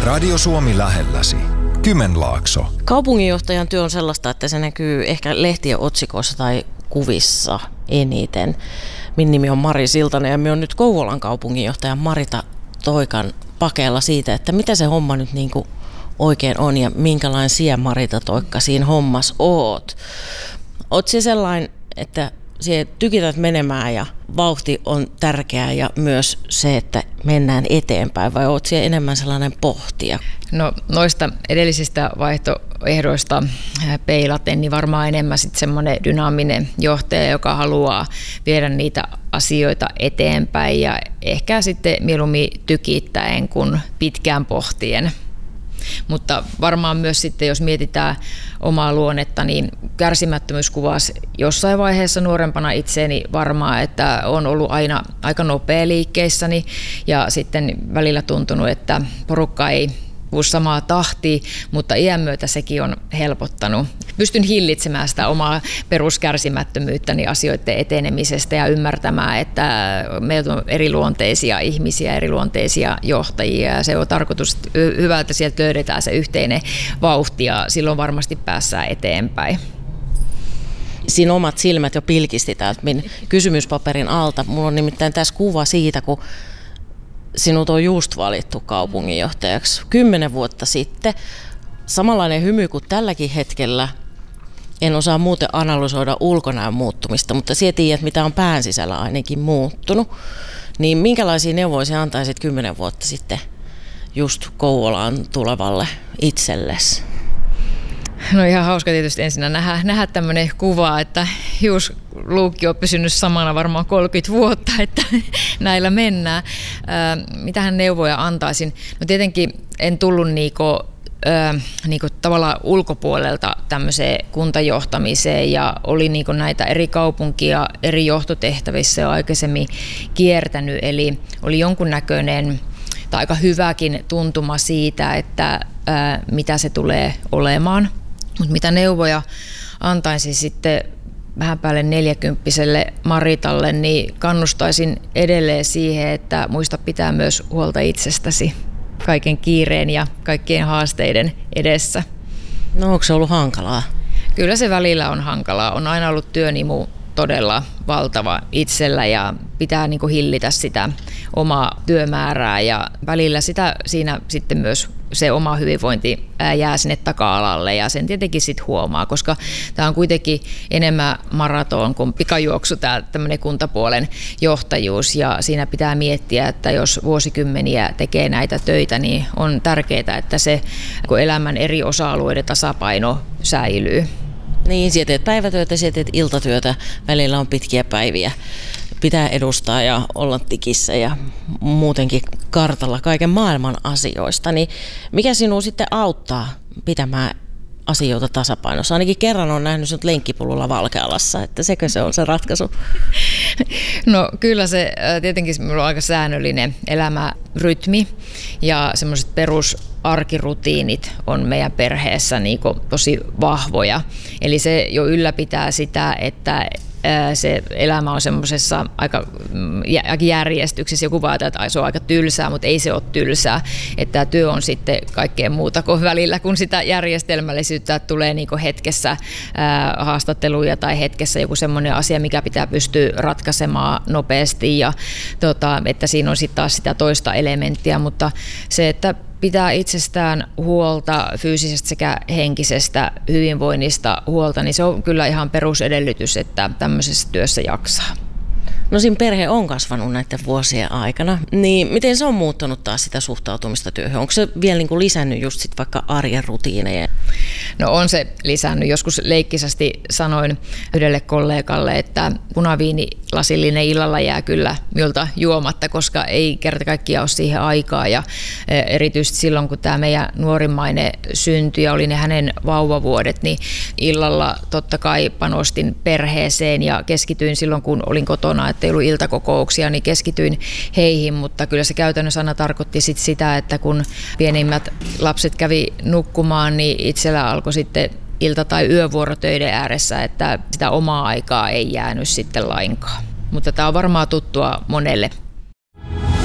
Radio Suomi lähelläsi. Kymenlaakso. Kaupunginjohtajan työ on sellaista, että se näkyy ehkä lehtien otsikoissa tai kuvissa eniten. Minun nimi on Mari Siltanen ja minä olen nyt Kouvolan kaupunginjohtaja Marita Toikan pakeilla siitä, että mitä se homma nyt niin kuin oikein on ja minkälainen sinä, Marita Toikka, siinä hommassa oot. Oot se sellainen, että sinä tykität menemään ja vauhti on tärkeää ja myös se, että mennään eteenpäin, vai oot sinä enemmän sellainen pohtija? No noista edellisistä vaihtoehdoista peilaten, niin varmaan enemmän sitten semmoinen dynaaminen johtaja, joka haluaa viedä niitä asioita eteenpäin ja ehkä sitten mieluummin tykittäen kuin pitkään pohtien. Mutta varmaan myös sitten, jos mietitään omaa luonnetta, niin kärsimättömyys kuvasi jossain vaiheessa nuorempana itseeni varmaan, että on ollut aina aika nopea liikkeissäni ja sitten välillä tuntunut, että porukka ei puhu samaa tahtia, mutta iän myötä sekin on helpottanut. Pystyn hillitsemään sitä omaa peruskärsimättömyyttäni asioiden etenemisestä ja ymmärtämään, että meillä on eriluonteisia ihmisiä, eriluonteisia johtajia ja se on tarkoitus hyvä, että sieltä löydetään se yhteinen vauhti ja silloin varmasti päässään eteenpäin. Siinä omat silmät jo pilkisti täältä kysymyspaperin alta. Mulla on nimittäin tässä kuva siitä, kun sinut on just valittu kaupunginjohtajaksi 10 vuotta sitten. Samanlainen hymy kuin tälläkin hetkellä. En osaa muuten analysoida ulkonäön muuttumista, mutta sinä tiedät, mitä on pään sisällä ainakin muuttunut. Niin minkälaisia neuvoja sinä antaisit 10 vuotta sitten just Kouvolaan tulevalle itsellesi? No ihan hauska tietysti ensin nähdä tämmöinen kuva, että hiusluukki on pysynyt samana varmaan 30 vuotta, että näillä mennään. Mitähän neuvoja antaisin? No tietenkin en tullut niinku tavallaan ulkopuolelta tämmöiseen kuntajohtamiseen ja oli niinku näitä eri kaupunkia eri johtotehtävissä jo aikaisemmin kiertänyt, eli oli jonkunnäköinen tai aika hyväkin tuntuma siitä, että mitä se tulee olemaan. Mutta mitä neuvoja antaisin sitten vähän päälle 40-vuotiaalle Maritalle, niin kannustaisin edelleen siihen, että muista pitää myös huolta itsestäsi kaiken kiireen ja kaikkien haasteiden edessä. No onko se ollut hankalaa? Kyllä se välillä on hankalaa. On aina ollut työnimu todella valtava itsellä ja pitää niin kuin hillitä sitä omaa työmäärää ja välillä siinä sitten myös se oma hyvinvointi jää sinne taka-alalle ja sen tietenkin sitten huomaa, koska tämä on kuitenkin enemmän maraton kuin pikajuoksu tämä tämmöinen kuntapuolen johtajuus ja siinä pitää miettiä, että jos vuosikymmeniä tekee näitä töitä, niin on tärkeää, että se elämän eri osa-alueiden tasapaino säilyy. Niin, sinä teet päivätyötä, sinä teet iltatyötä, välillä on pitkiä päiviä. Pitää edustaa ja olla tikissä ja muutenkin kartalla kaiken maailman asioista. Niin mikä sinua sitten auttaa pitämään asioita tasapainossa? Ainakin kerran on nähnyt sinut lenkkipululla Valkealassa, että sekö se on se ratkaisu? No kyllä se tietenkin minulla on aika säännöllinen elämärytmi ja semmoiset perusarkirutiinit on meidän perheessä niin kuin tosi vahvoja. Eli se jo ylläpitää sitä, että se elämä on semmoisessa aika järjestyksessä. Joku vaatii, että se on aika tylsää, mutta ei se ole tylsää. Että tämä työ on sitten kaikkea muuta kuin välillä, kun sitä järjestelmällisyyttä tulee niin kuin hetkessä haastatteluja tai hetkessä joku semmoinen asia, mikä pitää pystyä ratkaisemaan nopeasti. Ja että siinä on sitten taas sitä toista elementtiä, mutta se, että pitää itsestään huolta fyysisestä sekä henkisestä hyvinvoinnista huolta, niin se on kyllä ihan perusedellytys, että tämmöisessä työssä jaksaa. No siinä perhe on kasvanut näiden vuosien aikana, niin miten se on muuttanut taas sitä suhtautumista työhön? Onko se vielä niin kuin lisännyt just sit vaikka arjen rutiineja? No on se lisännyt. Joskus leikkisästi sanoin yhdelle kollegalle, että punaviinilasillinen illalla jää kyllä minulta juomatta, koska ei kerta kaikkiaan ole siihen aikaa. Ja erityisesti silloin, kun tämä meidän nuorimmainen syntyi ja oli ne hänen vauvavuodet, niin illalla totta kai panostin perheeseen ja keskityin silloin, kun olin kotona, että ei ollut iltakokouksia, niin keskityin heihin, mutta kyllä se käytännössä aina tarkoitti sitä, että kun pienimmät lapset kävi nukkumaan, niin itsellä alkoi sitten ilta- tai yövuorotöiden ääressä, että sitä omaa aikaa ei jäänyt sitten lainkaan. Mutta tämä on varmaan tuttua monelle.